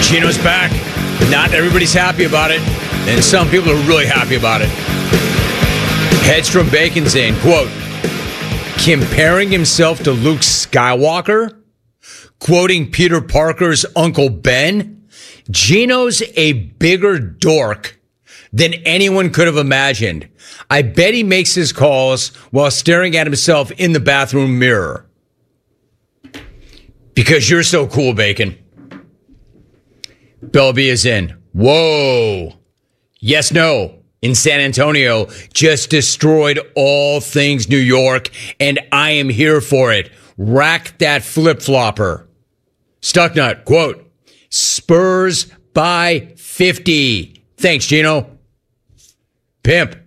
Gino's back. Not everybody's happy about it, and some people are really happy about it. Headstrom Bacon saying, quote, comparing himself to Luke Skywalker, quoting Peter Parker's Uncle Ben, Gino's a bigger dork than anyone could have imagined. I bet he makes his calls while staring at himself in the bathroom mirror. Because you're so cool, Bacon. Bell B is in. Whoa. Yes, no. In San Antonio, just destroyed all things New York, and I am here for it. Rack that flip-flopper. Stucknut, quote, Spurs by 50. Thanks, Gino. Pimp.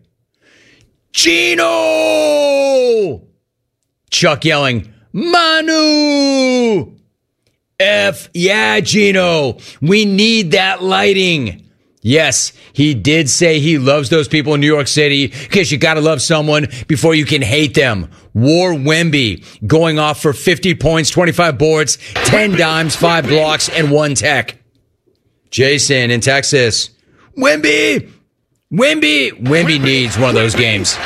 Gino! Chuck yelling, Manu! F, yeah, Gino. We need that lighting. Yes, he did say he loves those people in New York City because you got to love someone before you can hate them. War Wemby going off for 50 points, 25 boards, 10 dimes, 5 blocks, and 1 tech. Jason in Texas. Wemby needs one of those games.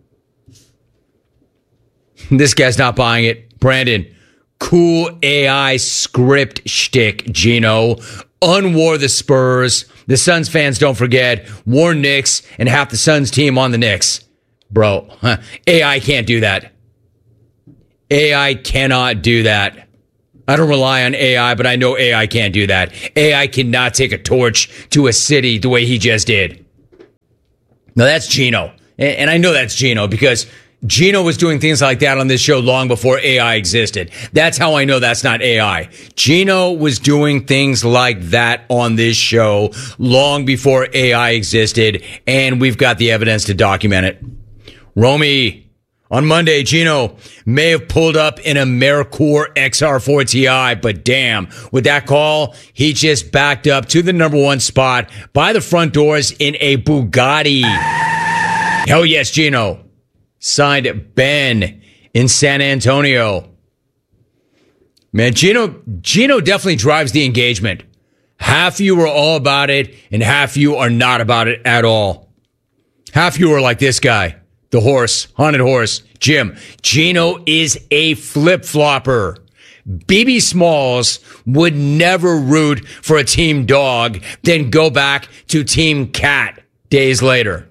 This guy's not buying it. Brandon. Cool AI script shtick, Gino. Unwar the Spurs. The Suns fans, don't forget, wore Knicks and half the Suns team on the Knicks. Bro, AI can't do that. AI cannot do that. I don't rely on AI, but I know AI can't do that. AI cannot take a torch to a city the way he just did. Now, that's Gino. And I know that's Gino because Gino was doing things like that on this show long before AI existed. That's how I know that's not AI. Gino was doing things like that on this show long before AI existed, and we've got the evidence to document it. Romy, on Monday, Gino may have pulled up in a Mercour XR4 Ti, but damn, with that call, he just backed up to the number 1 spot by the front doors in a Bugatti. Hell yes, Gino. Signed Ben in San Antonio. Man, Gino definitely drives the engagement. Half you are all about it, and half you are not about it at all. Half you are like this guy, the horse, haunted horse, Jim. Gino is a flip-flopper. BB Smalls would never root for a team dog, then go back to team cat days later.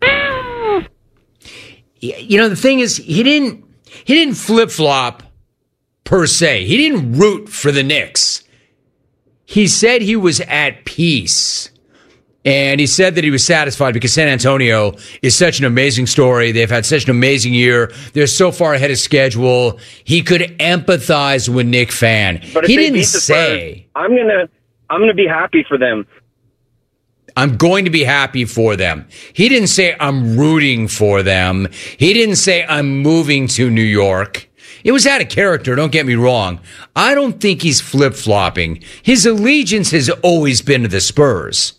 You know, the thing is, he didn't flip-flop per se. He didn't root for the Knicks. He said he was at peace. And he said that he was satisfied because San Antonio is such an amazing story. They've had such an amazing year. They're so far ahead of schedule. He could empathize with Knick fan. But he didn't say, I'm gonna be happy for them. I'm going to be happy for them. He didn't say I'm rooting for them. He didn't say I'm moving to New York. It was out of character, don't get me wrong. I don't think he's flip-flopping. His allegiance has always been to the Spurs.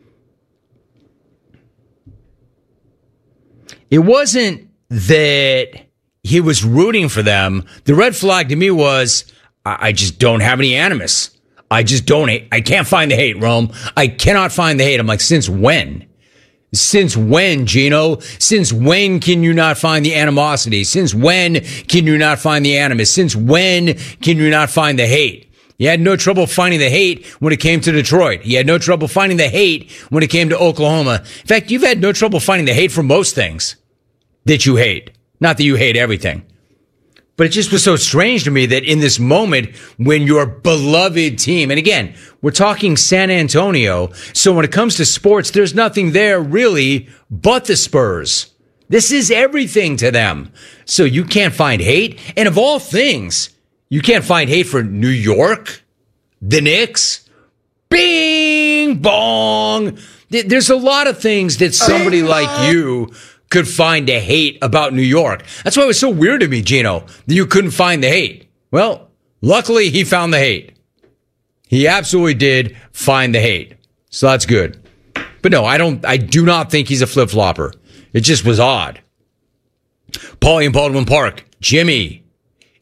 It wasn't that he was rooting for them. The red flag to me was, I just don't have any animus. I just don't hate. I can't find the hate, Rome. I cannot find the hate. I'm like, since when? Since when, Gino? Since when can you not find the animosity? Since when can you not find the animus? Since when can you not find the hate? You had no trouble finding the hate when it came to Detroit. You had no trouble finding the hate when it came to Oklahoma. In fact, you've had no trouble finding the hate for most things that you hate. Not that you hate everything. But it just was so strange to me that in this moment when your beloved team, and again, we're talking San Antonio, so when it comes to sports, there's nothing there really but the Spurs. This is everything to them. So you can't find hate. And of all things, you can't find hate for New York, the Knicks, bing, bong. There's a lot of things that somebody like you could find a hate about New York. That's why it was so weird to me, Gino, that you couldn't find the hate. Well, luckily he found the hate. He absolutely did find the hate. So that's good. But no, I do not think he's a flip-flopper. It just was odd. Paulie in Baldwin Park, Jimmy,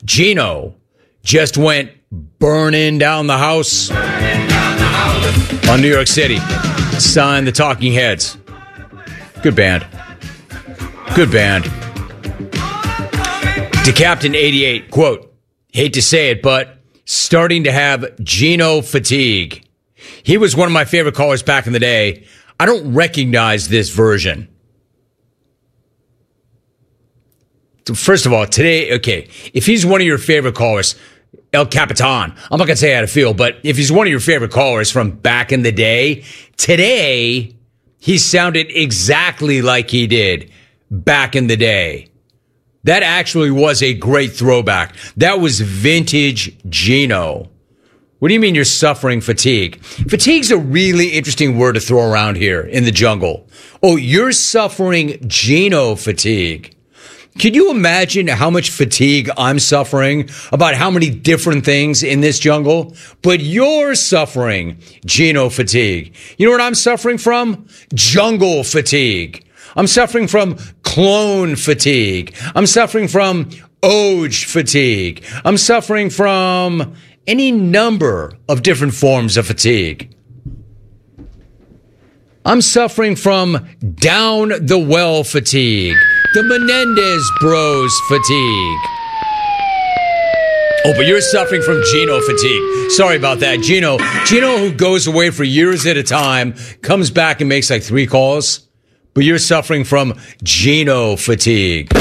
Gino just went burning down the house. on New York City. Signed the Talking Heads. Good band. Good band. DeCaptain 88, quote, hate to say it, but starting to have Geno fatigue. He was one of my favorite callers back in the day. I don't recognize this version. First of all, today, okay, if he's one of your favorite callers, El Capitan, I'm not going to say how to feel, but if he's one of your favorite callers from back in the day, today, he sounded exactly like he did back in the day. That actually was a great throwback. That was vintage Geno. What do you mean you're suffering fatigue? Fatigue's a really interesting word to throw around here in the jungle. Oh, you're suffering Geno fatigue. Can you imagine how much fatigue I'm suffering about how many different things in this jungle? But you're suffering Geno fatigue. You know what I'm suffering from? Jungle fatigue. I'm suffering from clone fatigue. I'm suffering from Oj fatigue. I'm suffering from any number of different forms of fatigue. I'm suffering from down the well fatigue. The Menendez Bros fatigue. Oh, but you're suffering from Geno fatigue. Sorry about that. Geno who goes away for years at a time, comes back and makes like 3 calls. But you're suffering from Geno fatigue.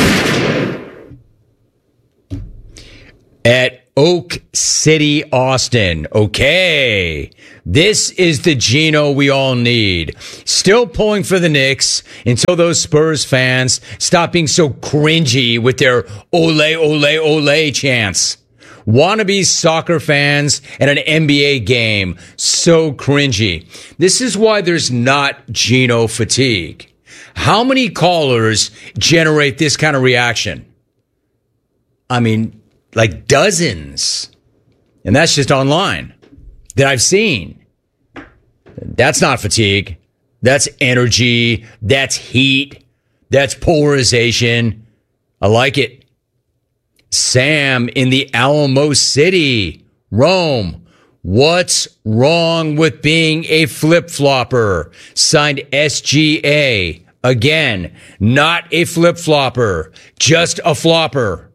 At Oak City, Austin. Okay. This is the Geno we all need. Still pulling for the Knicks until those Spurs fans stop being so cringy with their ole, ole, ole chants. Wannabe soccer fans at an NBA game. So cringy. This is why there's not Geno fatigue. How many callers generate this kind of reaction? I mean, like dozens. And that's just online that I've seen. That's not fatigue. That's energy. That's heat. That's polarization. I like it. Sam in the Alamo City, Rome. What's wrong with being a flip-flopper? Signed SGA. Again, not a flip-flopper, just a flopper.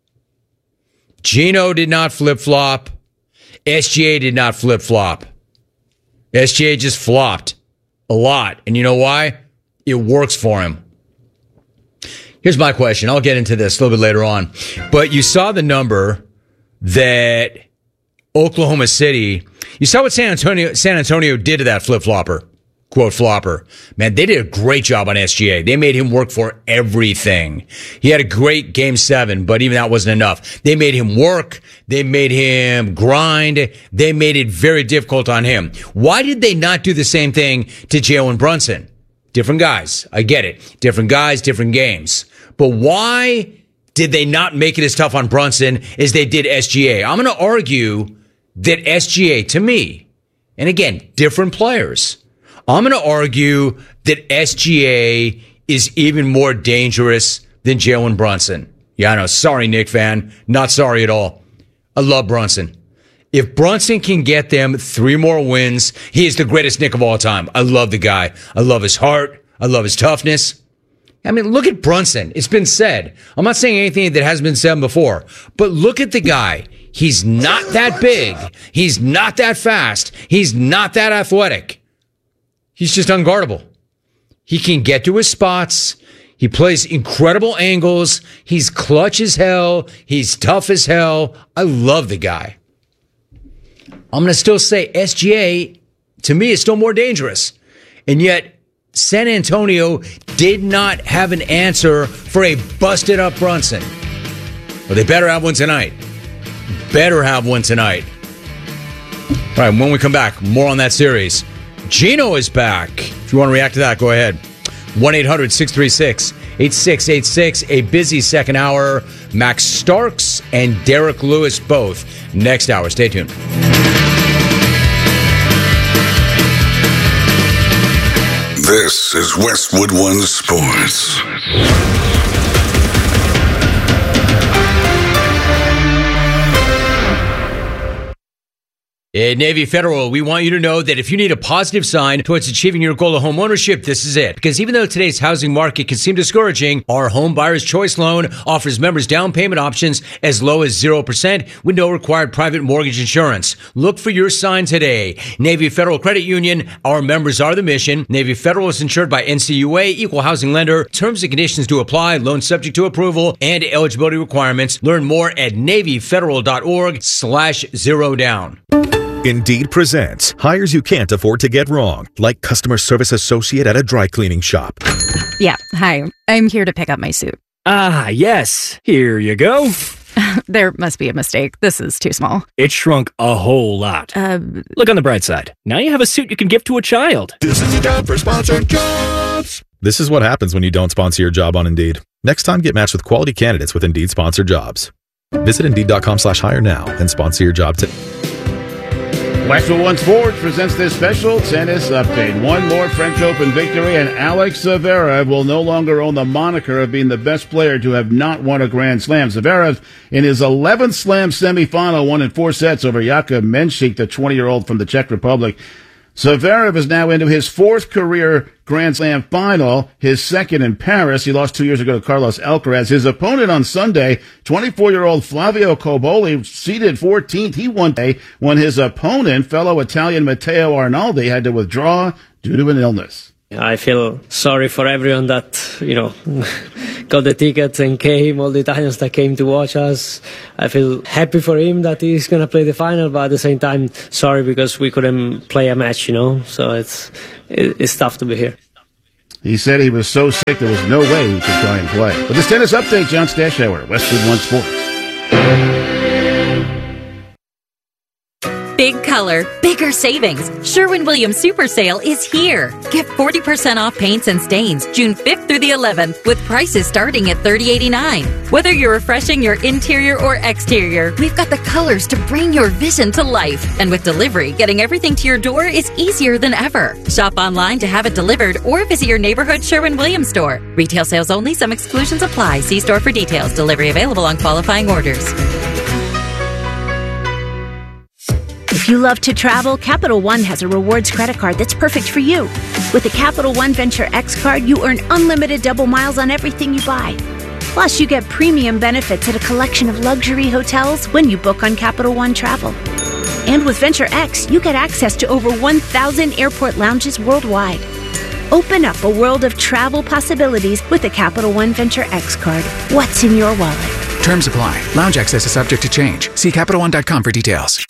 Geno did not flip-flop. SGA did not flip-flop. SGA just flopped a lot. And you know why? It works for him. Here's my question. I'll get into this a little bit later on. But you saw the number that Oklahoma City, you saw what San Antonio did to that flip-flopper. Quote, flopper. Man, they did a great job on SGA. They made him work for everything. He had a great game 7, but even that wasn't enough. They made him work. They made him grind. They made it very difficult on him. Why did they not do the same thing to Jalen Brunson? Different guys. I get it. Different guys, different games. But why did they not make it as tough on Brunson as they did SGA? I'm going to argue that SGA, to me, and again, different players, I'm going to argue that SGA is even more dangerous than Jalen Brunson. Yeah, I know. Sorry, Knick fan. Not sorry at all. I love Brunson. If Brunson can get them 3 more wins, he is the greatest Knick of all time. I love the guy. I love his heart. I love his toughness. I mean, look at Brunson. It's been said. I'm not saying anything that hasn't been said before, but look at the guy. He's not that big. He's not that fast. He's not that athletic. He's just unguardable. He can get to his spots. He plays incredible angles. He's clutch as hell. He's tough as hell. I love the guy. I'm going to still say SGA, to me, is still more dangerous. And yet, San Antonio did not have an answer for a busted up Brunson. Well, they better have one tonight. Better have one tonight. All right, when we come back, more on that series. Geno is back. If you want to react to that, go ahead. 1-800-636-8686. A busy second hour. Max Starks and Derek Lewis both next hour. Stay tuned. This is Westwood One Sports. At Navy Federal, we want you to know that if you need a positive sign towards achieving your goal of home ownership, this is it. Because even though today's housing market can seem discouraging, our Home Buyer's Choice loan offers members down payment options as low as 0% with no required private mortgage insurance. Look for your sign today. Navy Federal Credit Union, our members are the mission. Navy Federal is insured by NCUA, equal housing lender. Terms and conditions to apply, loan subject to approval, and eligibility requirements. Learn more at NavyFederal.org/0down. Indeed presents hires you can't afford to get wrong, like customer service associate at a dry cleaning shop. Yeah, hi. I'm here to pick up my suit. Ah, yes. Here you go. There must be a mistake. This is too small. It shrunk a whole lot. Look on the bright side. Now you have a suit you can give to a child. This is the time for sponsored jobs. This is what happens when you don't sponsor your job on Indeed. Next time, get matched with quality candidates with Indeed sponsored jobs. Visit Indeed.com/hire now and sponsor your job today. Westwood One Sports presents this special tennis update. One more French Open victory, and Alex Zverev will no longer own the moniker of being the best player to have not won a Grand Slam. Zverev, in his 11th Slam semifinal, won in 4 sets over Jakub Menšík, the 20-year-old from the Czech Republic. Zverev is now into his 4th career Grand Slam final, his 2nd in Paris. He lost 2 years ago to Carlos Alcaraz. His opponent on Sunday, 24-year-old Flavio Cobolli, seeded 14th. He won when his opponent, fellow Italian Matteo Arnaldi, had to withdraw due to an illness. I feel sorry for everyone that, got the tickets and came, all the Italians that came to watch us. I feel happy for him that he's going to play the final, but at the same time, sorry because we couldn't play a match, so it's tough to be here. He said he was so sick there was no way he could try and play. But this tennis update, John Stashauer, Westwood One Sports. Big color, bigger savings. Sherwin-Williams Super Sale is here. Get 40% off paints and stains June 5th through the 11th with prices starting at $30.89. Whether you're refreshing your interior or exterior, we've got the colors to bring your vision to life. And with delivery, getting everything to your door is easier than ever. Shop online to have it delivered or visit your neighborhood Sherwin-Williams store. Retail sales only. Some exclusions apply. See store for details. Delivery available on qualifying orders. If you love to travel, Capital One has a rewards credit card that's perfect for you. With the Capital One Venture X card, you earn unlimited double miles on everything you buy. Plus, you get premium benefits at a collection of luxury hotels when you book on Capital One Travel. And with Venture X, you get access to over 1,000 airport lounges worldwide. Open up a world of travel possibilities with the Capital One Venture X card. What's in your wallet? Terms apply. Lounge access is subject to change. See CapitalOne.com for details.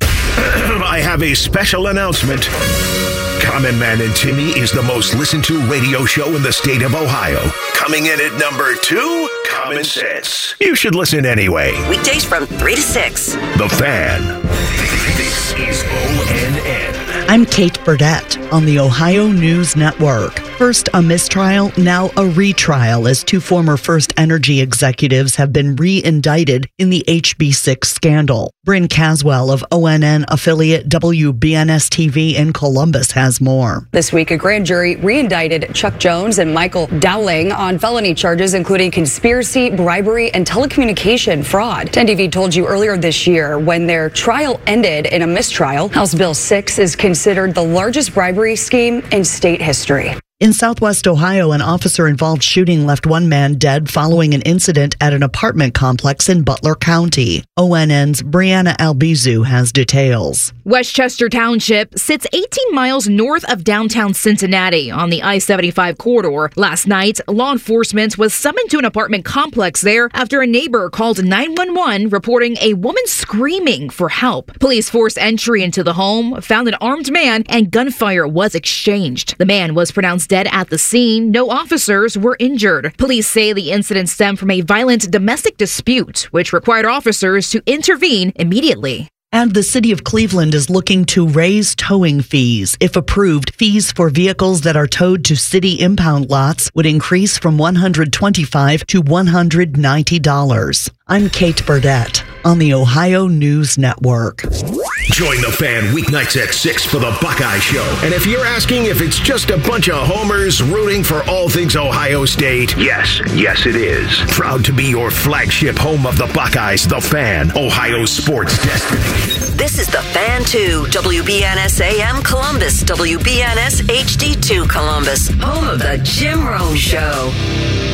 I have a special announcement. Common Man and Timmy is the most listened to radio show in the state of Ohio. Coming in at number 2, Common Sense. You should listen anyway. Weekdays from 3 to 6. The Fan. This is ONN. I'm Kate Burdett on the Ohio News Network. First a mistrial, now a retrial, as 2 former First Energy executives have been re-indicted in the HB6 scandal. Bryn Caswell of ONN affiliate WBNS-TV in Columbus has more. This week, a grand jury re-indicted Chuck Jones and Michael Dowling on felony charges including conspiracy, bribery, and telecommunication fraud. 10TV told you earlier this year when their trial ended in a mistrial. House Bill 6 is considered the largest bribery scheme in state history. In Southwest Ohio, an officer-involved shooting left 1 man dead following an incident at an apartment complex in Butler County. ONN's Brianna Albizu has details. Westchester Township sits 18 miles north of downtown Cincinnati on the I-75 corridor. Last night, law enforcement was summoned to an apartment complex there after a neighbor called 911 reporting a woman screaming for help. Police forced entry into the home, found an armed man, and gunfire was exchanged. The man was pronounced dead at the scene. No officers were injured. Police say the incident stemmed from a violent domestic dispute, which required officers to intervene immediately. And the city of Cleveland is looking to raise towing fees. If approved, fees for vehicles that are towed to city impound lots would increase from $125 to $190. I'm Kate Burdett on the Ohio News Network. Join the Fan weeknights at 6 for the Buckeye Show. And if you're asking if it's just a bunch of homers rooting for all things Ohio State, yes it is. Proud to be your flagship home of the Buckeyes, the Fan, Ohio sports destiny. This is the Fan 2, WBNS AM Columbus, WBNS HD2 Columbus, home of the Jim Rome Show.